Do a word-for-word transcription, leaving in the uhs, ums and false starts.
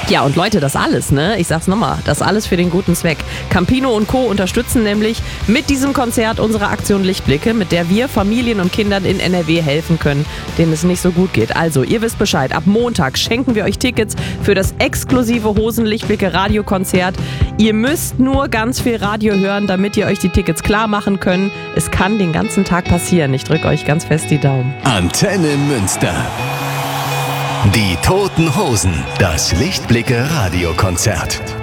Ja, und Leute, das alles, ne? Ich sag's nochmal, das alles für den guten Zweck. Campino und Co. unterstützen nämlich mit diesem Konzert unsere Aktion Lichtblicke, mit der wir Familien und Kindern in N R W helfen können, denen es nicht so gut geht. Also, ihr wisst Bescheid, ab Montag schenken wir euch Tickets für das exklusive Hosen-Lichtblicke Radiokonzert. Ihr müsst nur ganz viel Radio hören, damit ihr euch die Tickets klar machen könnt. Es kann den ganzen Tag passieren. Ich drücke euch ganz fest die Daumen. Antenne Münster. Die Toten Hosen, das Lichtblicke Radiokonzert.